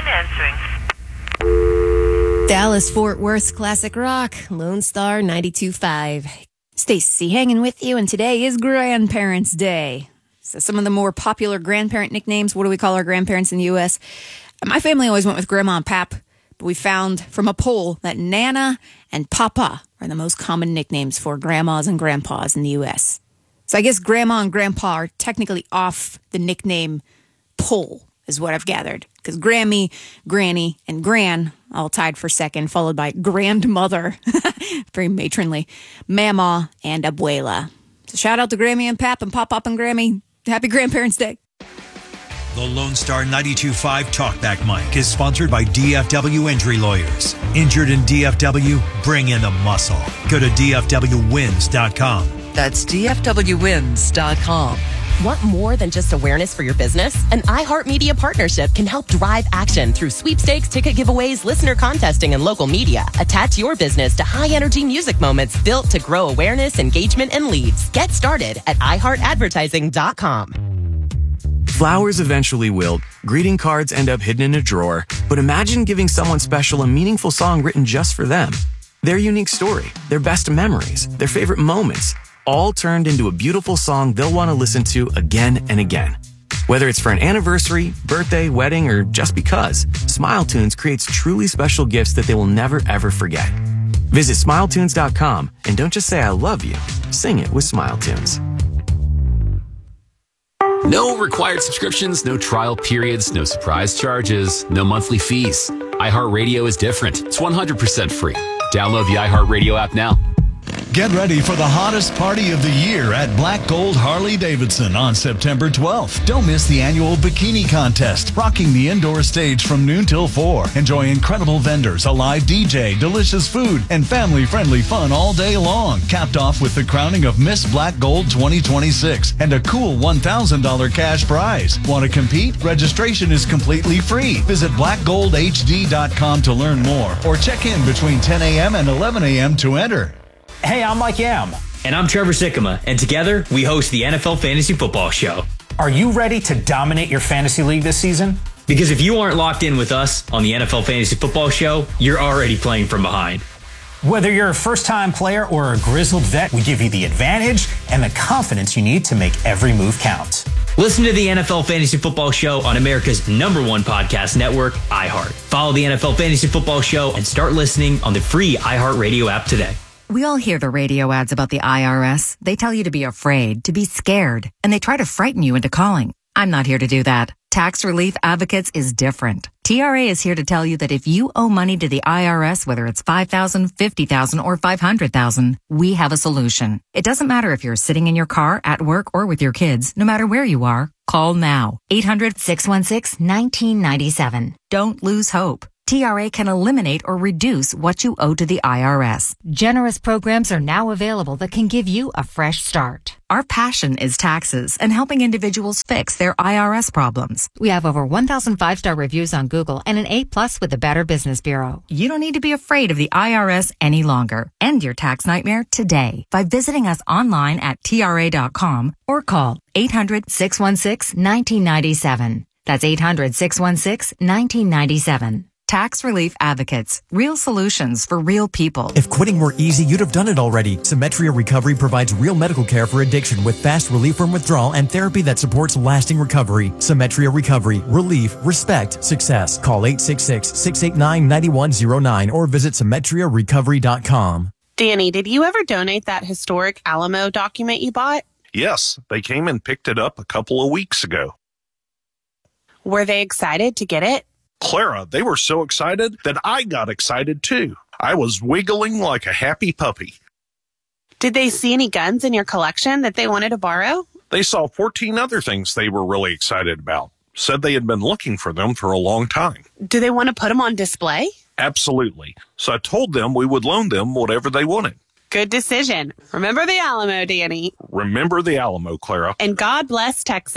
answering. Dallas-Fort Worth's classic rock, Lone Star 92.5. Stacy hanging with you, and today is Grandparents' Day. So some of the more popular grandparent nicknames, what do we call our grandparents in the U.S.? My family always went with Grandma and Pap, but we found from a poll that Nana and Papa are the most common nicknames for grandmas and grandpas in the U.S. So I guess Grandma and Grandpa are technically off the nickname poll, is what I've gathered. Because Grammy, Granny, and Gran all tied for second, followed by Grandmother, very matronly, Mama, and Abuela. So shout out to Grammy and Pap and Pop and Grammy. Happy Grandparents' Day. The Lone Star 92.5 Talkback Mic is sponsored by DFW Injury Lawyers. Injured in DFW? Bring in the muscle. Go to DFWwins.com. That's DFWwins.com. Want more than just awareness for your business? An iHeartMedia partnership can help drive action through sweepstakes, ticket giveaways, listener contesting, and local media. Attach your business to high-energy music moments built to grow awareness, engagement, and leads. Get started at iHeartAdvertising.com. Flowers eventually wilt, greeting cards end up hidden in a drawer, but imagine giving someone special a meaningful song written just for them. Their unique story, their best memories, their favorite moments, all turned into a beautiful song they'll want to listen to again and again. Whether it's for an anniversary, birthday, wedding, or just because, SmileTunes creates truly special gifts that they will never ever forget. Visit SmileTunes.com and don't just say I love you, sing it with SmileTunes. No required subscriptions, no trial periods, no surprise charges, no monthly fees. iHeartRadio is different. It's 100% free. Download the iHeartRadio app now. Get ready for the hottest party of the year at Black Gold Harley-Davidson on September 12th. Don't miss the annual bikini contest, rocking the indoor stage from noon till 4. Enjoy incredible vendors, a live DJ, delicious food, and family-friendly fun all day long. Capped off with the crowning of Miss Black Gold 2026 and a cool $1,000 cash prize. Want to compete? Registration is completely free. Visit blackgoldhd.com to learn more or check in between 10 a.m. and 11 a.m. to enter. Hey, I'm Mike Yam. And I'm Trevor Sikkema, and together we host the NFL Fantasy Football Show. Are you ready to dominate your fantasy league this season? Because if you aren't locked in with us on the NFL Fantasy Football Show, you're already playing from behind. Whether you're a first-time player or a grizzled vet, we give you the advantage and the confidence you need to make every move count. Listen to the NFL Fantasy Football Show on America's #1 podcast network, iHeart. Follow the NFL Fantasy Football Show and start listening on the free iHeartRadio app today. We all hear the radio ads about the IRS. They tell you to be afraid, to be scared, and they try to frighten you into calling. I'm not here to do that. Tax Relief Advocates is different. TRA is here to tell you that if you owe money to the IRS, whether it's $5,000, $50,000, or $500,000, we have a solution. It doesn't matter if you're sitting in your car, at work, or with your kids. No matter where you are, call now. 800-616-1997. Don't lose hope. TRA can eliminate or reduce what you owe to the IRS. Generous programs are now available that can give you a fresh start. Our passion is taxes and helping individuals fix their IRS problems. We have over 1,000 5-star reviews on Google and an A+ with the Better Business Bureau. You don't need to be afraid of the IRS any longer. End your tax nightmare today by visiting us online at TRA.com or call 800-616-1997. That's 800-616-1997. Tax Relief Advocates. Real solutions for real people. If quitting were easy, you'd have done it already. Symetria Recovery provides real medical care for addiction with fast relief from withdrawal and therapy that supports lasting recovery. Symetria Recovery. Relief, respect, success. Call 866-689-9109 or visit SymetriaRecovery.com. Danny, did you ever donate that historic Alamo document you bought? Yes, they came and picked it up a couple of weeks ago. Were they excited to get it? Clara, they were so excited that I got excited too. I was wiggling like a happy puppy. Did they see any guns in your collection that they wanted to borrow? They saw 14 other things they were really excited about. Said they had been looking for them for a long time. Do they want to put them on display? Absolutely. So I told them we would loan them whatever they wanted. Good decision. Remember the Alamo, Danny. Remember the Alamo, Clara. And God bless Texas.